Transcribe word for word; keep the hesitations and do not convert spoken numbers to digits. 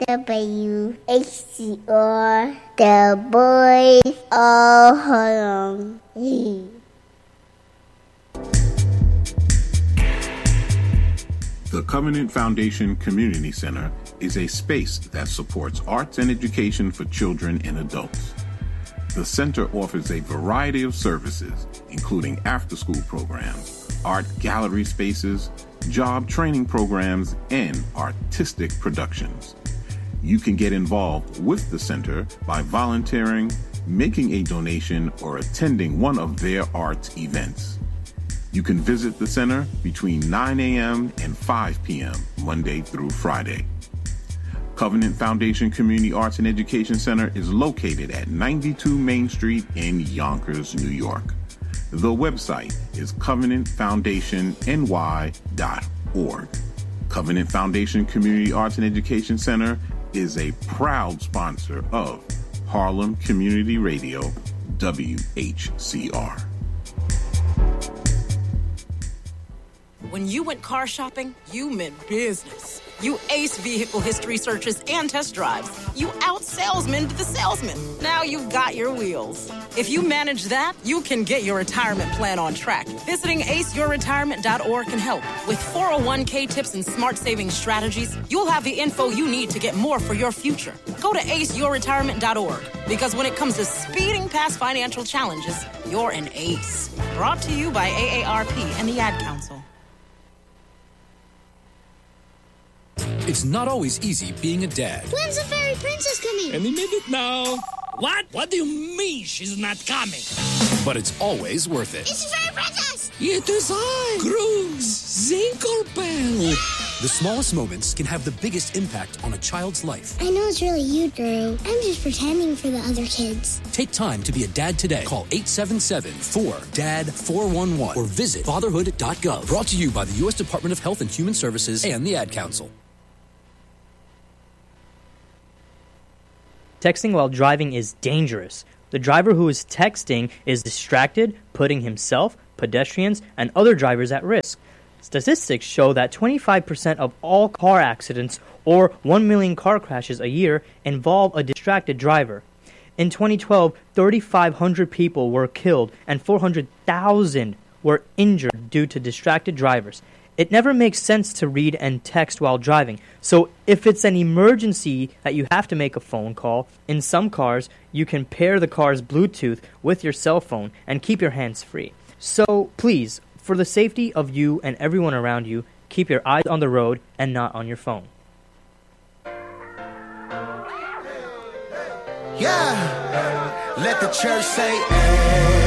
W H C R, the boys all home. The Covenant Foundation Community Center is a space that supports arts and education for children and adults. The center offers a variety of services, including after-school programs, art gallery spaces, job training programs, and artistic productions. You can get involved with the center by volunteering, making a donation, or attending one of their arts events. You can visit the center between nine a.m. and five p.m. Monday through Friday. Covenant Foundation Community Arts and Education Center is located at ninety-two Main Street in Yonkers, New York. The website is covenant foundation n y dot org. Covenant Foundation Community Arts and Education Center is a proud sponsor of Harlem Community Radio, W H C R. When you went car shopping, you meant business. You aced vehicle history searches and test drives. You out-salesmaned the salesman. Now you've got your wheels. If you manage that, you can get your retirement plan on track. Visiting ace your retirement dot org can help. With four oh one k tips and smart saving strategies, you'll have the info you need to get more for your future. Go to ace your retirement dot org, because when it comes to speeding past financial challenges, you're an ace. Brought to you by A A R P and the Ad Council. It's not always easy being a dad. When's the fairy princess coming? Any minute now. What? What do you mean she's not coming? But it's always worth it. It's the fairy princess! It is I, Grooves Zinklebell. The smallest moments can have the biggest impact on a child's life. I know it's really you, Drew. I'm just pretending for the other kids. Take time to be a dad today. Call eight seven seven, four, D A D, four one one or visit fatherhood dot gov. Brought to you by the U S Department of Health and Human Services and the Ad Council. Texting while driving is dangerous. The driver who is texting is distracted, putting himself, pedestrians, and other drivers at risk. Statistics show that twenty-five percent of all car accidents, or one million car crashes a year, involve a distracted driver. In twenty twelve, three thousand five hundred people were killed and four hundred thousand were injured due to distracted drivers. It never makes sense to read and text while driving, so if it's an emergency that you have to make a phone call, in some cars, you can pair the car's Bluetooth with your cell phone and keep your hands free. So please, for the safety of you and everyone around you, keep your eyes on the road and not on your phone. Yeah, let the church say amen.